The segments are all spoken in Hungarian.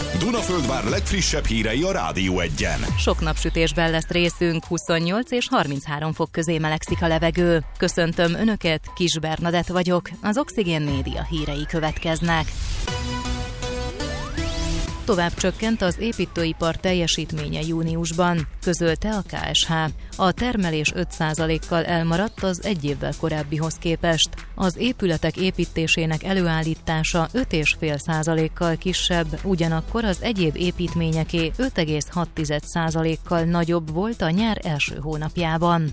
Dunaföldvár legfrissebb hírei a Rádió Egyen. Sok napsütésben lesz részünk, 28 és 33 fok közé melegszik a levegő. Köszöntöm Önöket, Kis Bernadett vagyok, az Oxigén Média hírei következnek. Tovább csökkent az építőipar teljesítménye júniusban, közölte a KSH. A termelés 5%-kal elmaradt az egy évvel korábbihoz képest. Az épületek építésének előállítása 5,5%-kal kisebb, ugyanakkor az egyéb építményeké 5,6%-kal nagyobb volt a nyár első hónapjában.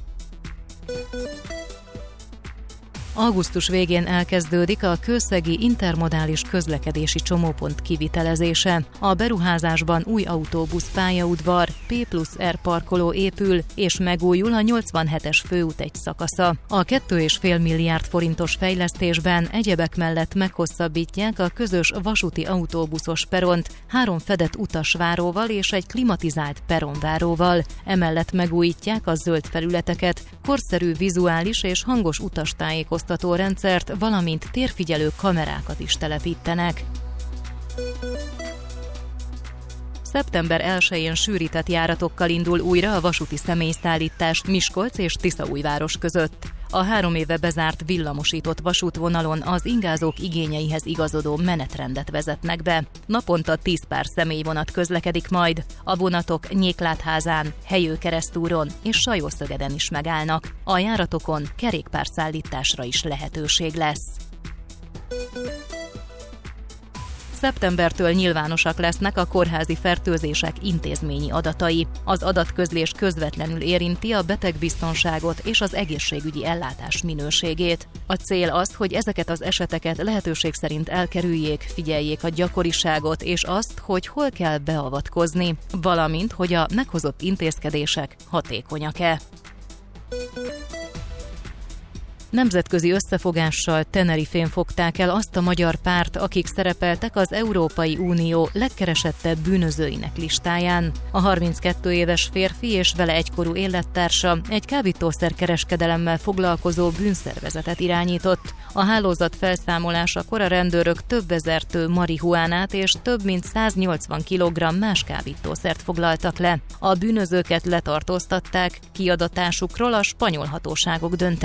Augusztus végén elkezdődik a kőszegi intermodális közlekedési csomópont kivitelezése. A beruházásban új autóbusz pályaudvar, P+R parkoló épül, és megújul a 87-es főút egy szakasza. A 2,5 milliárd forintos fejlesztésben egyebek mellett meghosszabbítják a közös vasúti autóbuszos peront 3 fedett utasváróval és egy klimatizált peronváróval. Emellett megújítják a zöld felületeket, korszerű vizuális és hangos utastájékoztató rendszert, valamint térfigyelő kamerákat is telepítenek. Szeptember 1-én sűrített járatokkal indul újra a vasúti személyszállítás Miskolc és Tiszaújváros között. A 3 éve bezárt villamosított vasútvonalon az ingázók igényeihez igazodó menetrendet vezetnek be. Naponta 10 pár személyvonat közlekedik majd. A vonatok Nyéklátházán, Helyőkeresztúron és Sajószögeden is megállnak. A járatokon kerékpárszállításra is lehetőség lesz. Szeptembertől nyilvánosak lesznek a kórházi fertőzések intézményi adatai. Az adatközlés közvetlenül érinti a betegbiztonságot és az egészségügyi ellátás minőségét. A cél az, hogy ezeket az eseteket lehetőség szerint elkerüljék, figyeljék a gyakoriságot és azt, hogy hol kell beavatkozni, valamint, hogy a meghozott intézkedések hatékonyak-e. Nemzetközi összefogással Tenerifén fogták el azt a magyar párt, akik szerepeltek az Európai Unió legkeresettebb bűnözőinek listáján. A 32 éves férfi és vele egykorú élettársa egy kábítószerkereskedelemmel foglalkozó bűnszervezetet irányított. A hálózat felszámolásakor a rendőrök több ezer tő marihuánát és több mint 180 kg más kábítószert foglaltak le. A bűnözőket letartóztatták, kiadatásukról a spanyol hatóságok döntenek.